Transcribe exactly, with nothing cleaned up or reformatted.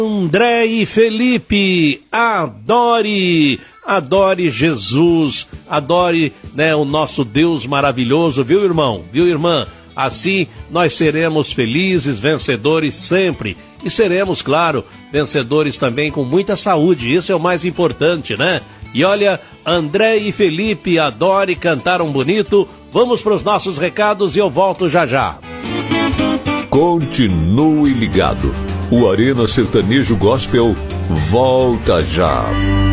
André e Felipe, adore, adore Jesus, adore, né, o nosso Deus maravilhoso, viu, irmão? Viu, irmã? Assim nós seremos felizes, vencedores sempre. E seremos, claro, vencedores também com muita saúde, isso é o mais importante, né? E olha, André e Felipe, adore, cantaram bonito. Vamos para os nossos recados e eu volto já já. Continue ligado. O Arena Sertanejo Gospel volta já.